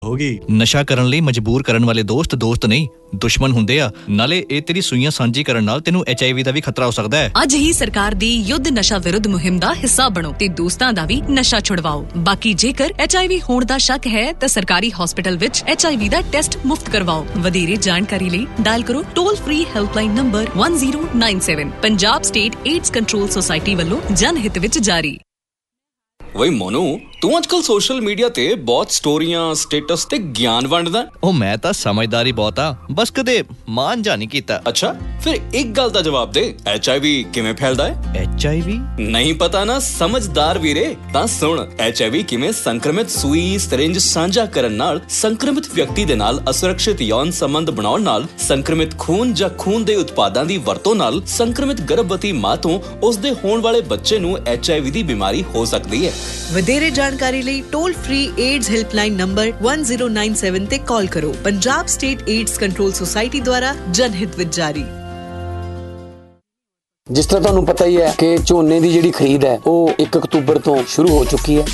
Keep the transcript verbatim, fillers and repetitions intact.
ਹੋਗੀ। ਨਸ਼ਾ ਕਰਨ ਲਈ ਮਜਬੂਰ ਕਰਨ ਵਾਲੇ ਦੋਸਤ ਦੋਸਤ ਨਹੀਂ ਦੁਸ਼ਮਣ ਹੁੰਦੇ ਆ। ਨਾਲੇ ਇਹ ਤੇਰੀ ਸੂਈਆਂ ਸਾਂਝੀ ਕਰਨ ਨਾਲ ਤੈਨੂੰ ਐਚ ਆਈ ਵੀ ਦਾ ਵੀ ਖਤਰਾ ਹੋ ਸਕਦਾ ਹੈ। ਅੱਜ ਹੀ ਸਰਕਾਰ ਦੀ ਯੁੱਧ ਨਸ਼ਾ ਵਿਰੁੱਧ ਮੁਹਿੰਮ ਦਾ ਹਿੱਸਾ ਬਣੋ ਤੇ ਦੋਸਤਾਂ ਦਾ ਵੀ ਨਸ਼ਾ ਛੁਡਵਾਓ। ਬਾਕੀ ਜੇਕਰ ਐਚ ਆਈ ਵੀ ਹੋਣ ਦਾ ਸ਼ੱਕ ਹੈ ਤਾਂ ਸਰਕਾਰੀ ਹਸਪਤਾਲ ਵਿੱਚ H I we the test ਮੁਫਤ ਕਰਵਾਓ। ਵਧੇਰੇ ਜਾਣਕਾਰੀ ਲਈ ਡਾਇਲ ਕਰੋ toll free helpline number one zero nine seven। Punjab state AIDS control society ਵੱਲੋਂ ਜਨ ਹਿੱਤ ਵਿੱਚ ਜਾਰੀ। ਵਈ ਮੋਨੂ, ਤੂੰ ਅੱਜਕੱਲ ਸੋਸ਼ਲ ਮੀਡੀਆ ਤੇ ਬਹੁਤ ਸਟੋਰੀਆਂ ਸਟੇਟਸ ਤੇ ਗਿਆਨ ਵੰਡਦਾ। ਉਹ ਮੈਂ ਤਾਂ ਸਮਝਦਾਰੀ ਬਹੁਤ ਆ, ਬਸ ਕਦੇ ਮਾਨ ਜਾ ਨਹੀਂ ਕੀਤਾ। ਅੱਛਾ, ਫਿਰ ਇੱਕ ਗੱਲ ਦਾ ਜਵਾਬ ਦੇ, ਐਚ ਆਈ ਵੀ ਕਿਵੇਂ ਫੈਲਦਾ ਹੈ? ਐਚ ਆਈ ਵੀ ਨਹੀਂ ਪਤਾ ਨਾ ਸਮਝਦਾਰ ਵੀਰੇ? ਤਾਂ ਸੁਣ, ਐਚ ਆਈ ਵੀ ਕਿਵੇਂ ਸੰਕਰਮਿਤ ਸੂਈ ਸਰਿੰਜ ਸਾਂਝਾ ਕਰਨ ਨਾਲ ਸੰਕਰਮਿਤ ਵਿਅਕਤੀ ਦੇ ਨਾਲ ਅਸੁਰੱਖਿਅਤ ਯੌਨ ਸੰਬੰਧ ਬਣਾਉਣ ਨਾਲ, ਸੰਕਰਮਿਤ ਖੂਨ ਜਾਂ ਖੂਨ ਦੇ ਉਤਪਾਦਾਂ ਦੀ ਵਰਤੋਂ ਨਾਲ ਸੰਕਰਮਿਤ ਗਰਭਵਤੀ ਮਾਂ ਤੋਂ ਉਸਦੇ ਹੋਣ ਵਾਲੇ ਬੱਚੇ ਨੂੰ ਐਚ ਆਈ ਵੀ ਦੀ ਬਿਮਾਰੀ ਹੋ ਸਕਦੀ ਹੈ। ਵਧੇਰੇ ਜਾਣਕਾਰੀ ਲਈ toll free AIDS helpline number one zero nine seven ਤੇ ਕਾਲ ਕਰੋ। Punjab state AIDS control society ਦੁਆਰਾ ਜਨਹਿਤ ਵਿੱਚ ਜਾਰੀ। ਜਿਸ ਤਰ੍ਹਾਂ ਤੁਹਾਨੂੰ ਪਤਾ ਹੀ ਹੈ ਕਿ ਝੋਨੇ ਦੀ ਜਿਹੜੀ ਖਰੀਦ ਹੈ ਉਹ ਇੱਕ ਅਕਤੂਬਰ ਤੋਂ ਸ਼ੁਰੂ ਹੋ ਚੁੱਕੀ ਹੈ।